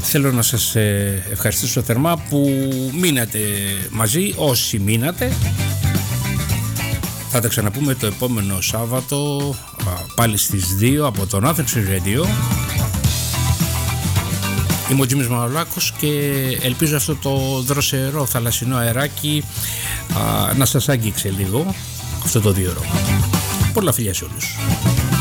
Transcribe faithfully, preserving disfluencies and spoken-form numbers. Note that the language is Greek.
Θέλω να σας ευχαριστήσω θερμά που μείνατε μαζί, όσοι μείνατε. Θα τα ξαναπούμε το επόμενο Σάββατο πάλι στις δύο από τον Athens Radio. Είμαι ο Τζίμις Μανολάκος και ελπίζω αυτό το δροσερό θαλασσινό αεράκι α, να σας άγγιξε λίγο αυτό το δύο ώρο. Πολλά φιλιά σε όλους.